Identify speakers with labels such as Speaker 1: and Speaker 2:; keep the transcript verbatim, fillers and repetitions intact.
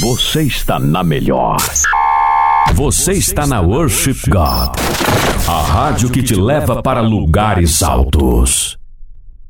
Speaker 1: Você está na melhor. Você está na Worship God, a rádio que te leva para lugares altos.